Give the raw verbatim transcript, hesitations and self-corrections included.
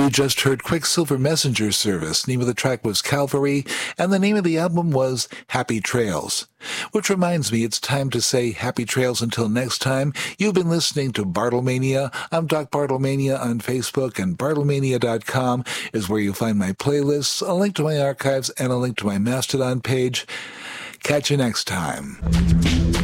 You just heard Quicksilver Messenger Service. Name of the track was Calvary, and the name of the album was Happy Trails. Which reminds me, it's time to say happy trails until next time. You've been listening to Bartlemania. I'm Doc Bartlemania on Facebook, and bartlemania dot com is where you'll find my playlists, a link to my archives, and a link to my Mastodon page. Catch you next time.